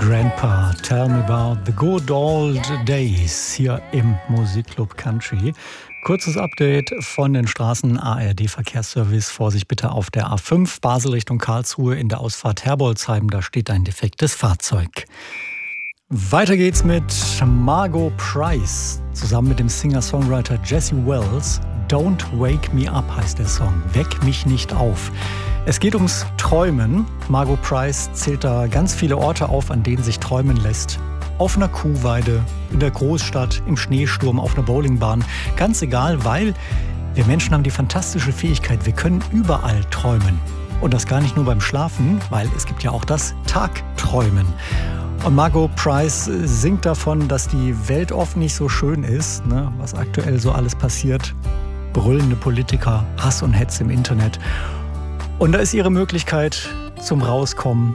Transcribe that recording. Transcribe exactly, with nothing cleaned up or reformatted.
Grandpa, tell me about the good old days hier im Musikclub Country. Kurzes Update von den Straßen. A R D-Verkehrsservice. Vorsicht bitte auf der A fünf, Basel Richtung Karlsruhe in der Ausfahrt Herbolzheim. Da steht ein defektes Fahrzeug. Weiter geht's mit Margo Price zusammen mit dem Singer-Songwriter Jesse Wells. Don't Wake Me Up heißt der Song. Weck mich nicht auf. Es geht ums Träumen. Margo Price zählt da ganz viele Orte auf, an denen sich träumen lässt. Auf einer Kuhweide, in der Großstadt, im Schneesturm, auf einer Bowlingbahn. Ganz egal, weil wir Menschen haben die fantastische Fähigkeit, wir können überall träumen. Und das gar nicht nur beim Schlafen, weil es gibt ja auch das Tagträumen. Und Margo Price singt davon, dass die Welt oft nicht so schön ist, ne, was aktuell so alles passiert. Brüllende Politiker, Hass und Hetze im Internet. Und da ist ihre Möglichkeit zum Rauskommen